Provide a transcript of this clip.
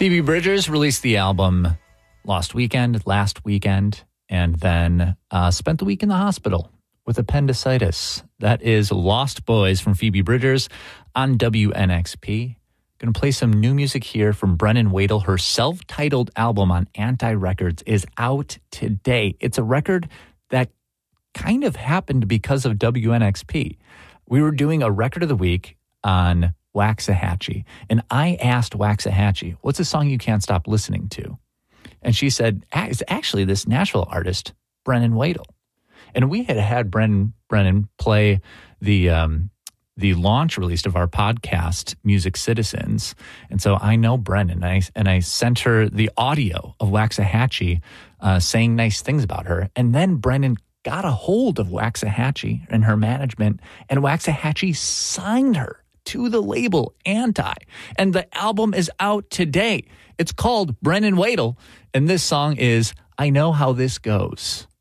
Phoebe Bridgers released the album last weekend, and then spent the week in the hospital with appendicitis. That is Lost Boys from Phoebe Bridgers on WNXP. Going to play some new music here from Brennan Wadel. Her self-titled album on Anti Records is out today. It's a record that kind of happened because of WNXP. We were doing a record of the week on Waxahachie, and I asked Waxahachie, what's a song you can't stop listening to? And she said, it's actually this Nashville artist, Brennan Wadel. And we had Brennan play the launch release of our podcast, Music Citizens. And so I know Brennan, and I sent her the audio of Waxahachie saying nice things about her. And then Brennan got a hold of Waxahachie and her management, and Waxahachie signed her to the label Anti. And the album is out today. It's called Brennan Wadel, and this song is I Know How This Goes.